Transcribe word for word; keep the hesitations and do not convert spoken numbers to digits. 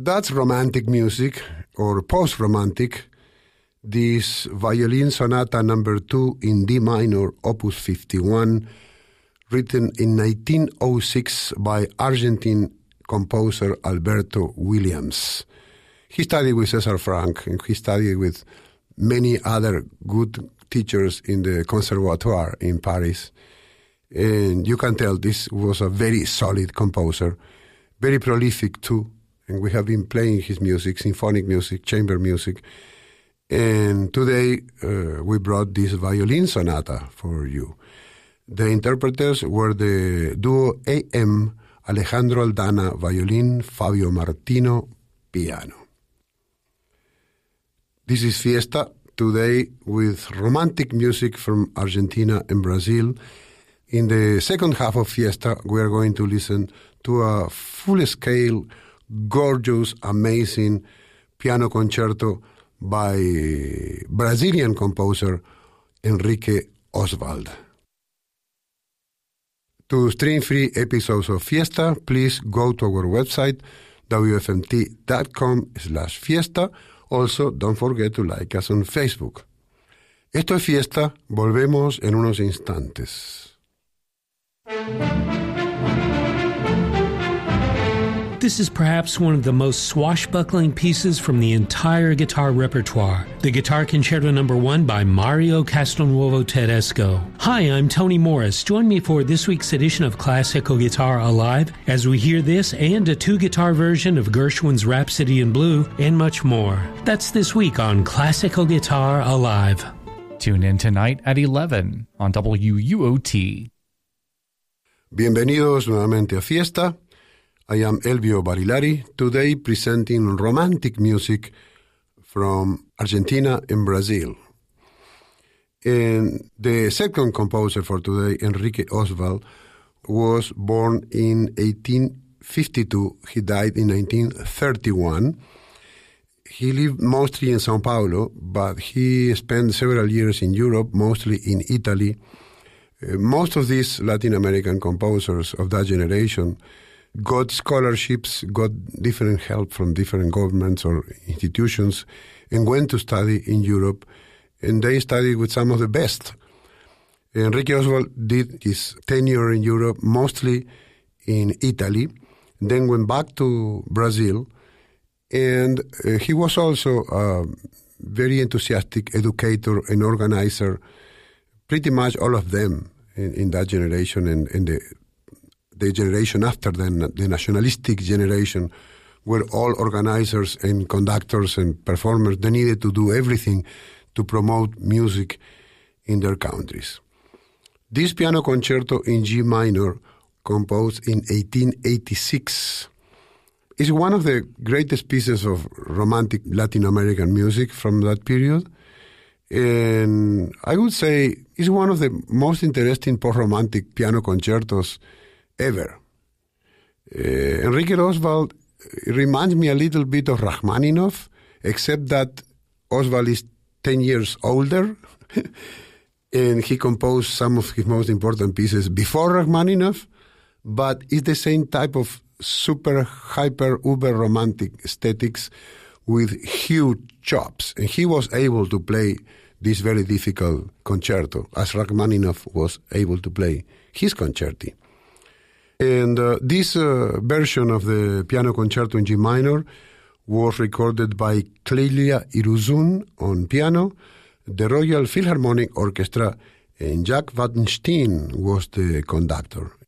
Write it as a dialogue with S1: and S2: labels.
S1: That's romantic music, or post-romantic. This violin sonata number two in D minor, opus fifty-one, written in nineteen oh six by Argentine composer Alberto Williams. He studied with César Franck, and he studied with many other good teachers in the Conservatoire in Paris. And you can tell this was a very solid composer, very prolific too. And we have been playing his music, symphonic music, chamber music. And today uh, we brought this violin sonata for you. The interpreters were the duo A M, Alejandro Aldana, violin, Fabio Martino, piano. This is Fiesta, today with romantic music from Argentina and Brazil. In the second half of Fiesta, we are going to listen to a full-scale, gorgeous, amazing piano concerto by Brazilian composer Enrique Oswald. To stream free episodes of Fiesta, please go to our website, w f m t dot com slash fiesta. Also, don't forget to like us on Facebook. Esto es Fiesta, volvemos en unos instantes.
S2: This is perhaps one of the most swashbuckling pieces from the entire guitar repertoire, the Guitar Concerto Number One by Mario Castelnuovo Tedesco. Hi, I'm Tony Morris. Join me for this week's edition of Classical Guitar Alive as we hear this and a two-guitar version of Gershwin's Rhapsody in Blue and much more. That's this week on Classical Guitar Alive.
S3: Tune in tonight at eleven on W U O T.
S1: Bienvenidos nuevamente a Fiesta. I am Elvio Barilari, today presenting romantic music from Argentina and Brazil. And the second composer for today, Enrique Oswald, was born in eighteen fifty-two. He died in nineteen thirty-one. He lived mostly in São Paulo, but he spent several years in Europe, mostly in Italy. Uh, most of these Latin American composers of that generation got scholarships, got different help from different governments or institutions, and went to study in Europe, and they studied with some of the best. Enrique Oswald did his tenure in Europe, mostly in Italy, then went back to Brazil, and uh, he was also a very enthusiastic educator and organizer, pretty much all of them in, in that generation and, and the The generation after them, the nationalistic generation, were all organizers and conductors and performers. They needed to do everything to promote music in their countries. This piano concerto in G minor, composed in eighteen eighty-six, is one of the greatest pieces of romantic Latin American music from that period. And I would say it's one of the most interesting post-romantic piano concertos ever. Uh, Enrique Oswald reminds me a little bit of Rachmaninoff, except that Oswald is ten years older, and he composed some of his most important pieces before Rachmaninoff, but it's the same type of super, hyper, uber romantic aesthetics with huge chops, and he was able to play this very difficult concerto, as Rachmaninoff was able to play his concerti. And uh, this uh, version of the piano concerto in G minor was recorded by Clélia Iruzun on piano, the Royal Philharmonic Orchestra, and Jack Wattenstein was the conductor.